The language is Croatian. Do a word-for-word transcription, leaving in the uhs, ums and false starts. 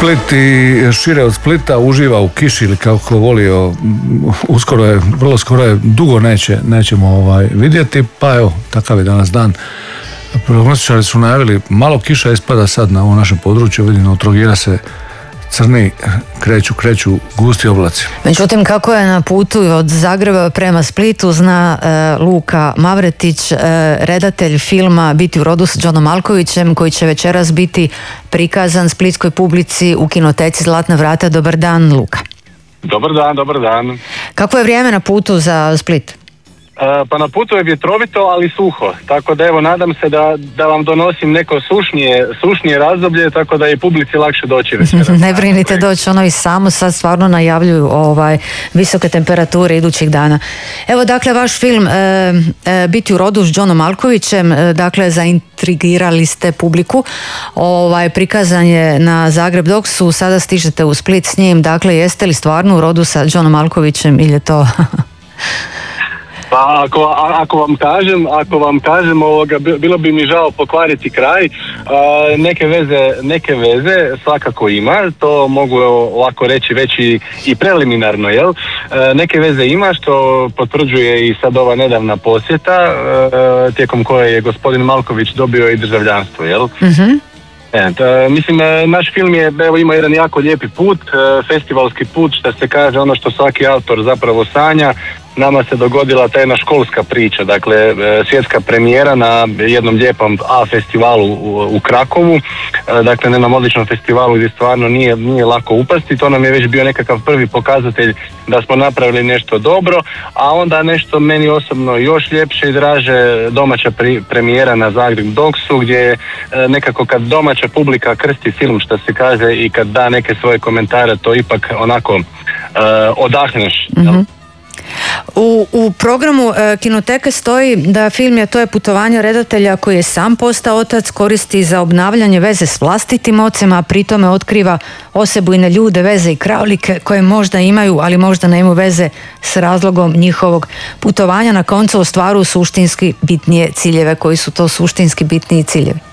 Split i šire od Splita uživa u kiši ili kako volio, uskoro je, vrlo skoro je, dugo neće, nećemo ovaj, vidjeti, pa evo, takav je danas dan. Prognostičari su najavili, malo kiša ispada sad na ovom našem području, vidim, od Trogira se crni, kreću, kreću gusti oblaci. Međutim, kako je na putu od Zagreba prema Splitu, zna e, Luka Mavretić, e, redatelj filma Biti u rodu s Johnom Malkovićem, koji će večeras biti prikazan splitskoj publici u kinoteci Zlatna vrata. Dobar dan, Luka. Dobar dan, dobar dan. Kako je vrijeme na putu za Split? Pa na putu je vjetrovito, ali suho, tako da evo nadam se da, da vam donosim neko sušnije, sušnije razdoblje, tako da je publici lakše doći večeras. Ne brinite, doći, ono i samo sad stvarno najavljuju ovaj, visoke temperature idućih dana. Evo dakle vaš film e, e, Biti u rodu s Johnom Malkovićem, e, dakle zaintrigirali ste publiku, ovaj, prikazan je na Zagreb Doksu, sada stižete u Split s njim, dakle jeste li stvarno u rodu sa Johnom Malkovićem ili je to... Pa ako, ako vam kažem, ako vam kažem ovoga, bilo bi mi žao pokvariti kraj. A, neke veze, neke veze svakako ima, to mogu ovako reći već i, i preliminarno, jel? A, neke veze ima, što potvrđuje i sad ova nedavna posjeta, a, tijekom koje je gospodin Malković dobio i državljanstvo, jel? Mhm. E, to, mislim, naš film je, evo, ima jedan jako lijepi put, festivalski put, što se kaže, ono što svaki autor zapravo sanja. Nama se dogodila ta jedna školska priča, dakle svjetska premijera na jednom lijepom A festivalu u, u Krakovu, dakle na jednom odličnom festivalu gdje stvarno nije, nije lako upasti. To nam je već bio nekakav prvi pokazatelj da smo napravili nešto dobro, a onda nešto meni osobno još ljepše i draže, domaća pri, premijera na Zagreb Doksu, gdje je nekako kad domaća publika krsti film, što se kaže, i kad da neke svoje komentare, to ipak onako uh, odahneš. Mm-hmm. U, u programu e, Kinoteke stoji da film je to je putovanje redatelja koji je sam postao otac, koristi za obnavljanje veze s vlastitim ocem, a pri tome otkriva osebujne ljude, veze i kravlike koje možda imaju, ali možda nemaju veze s razlogom njihovog putovanja. Na koncu ostvaruju suštinski bitnije ciljeve. Koji su to suštinski bitniji ciljevi?